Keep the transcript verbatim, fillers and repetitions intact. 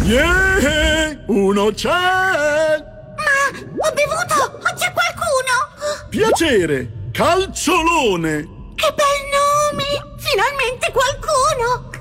Yeah! Uno c'è! Ma ho bevuto! C'è qualcuno! Piacere! Calciolone! Che bel nome! Finalmente qualcuno!